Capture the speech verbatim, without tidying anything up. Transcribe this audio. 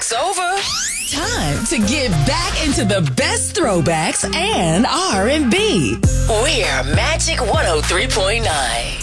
Joke's over. Time to get back into the best throwbacks and R and B. We're Magic one oh three point nine.